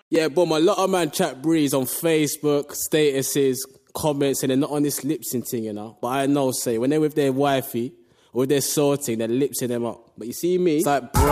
Yeah, boom, a lot of man chat breeze on Facebook, statuses, comments, and they're not on this lip-sync thing, you know. But I know, say, when they're with their wifey or with their sorting, they're lip-syncing them up. But you see me, it's like, bro.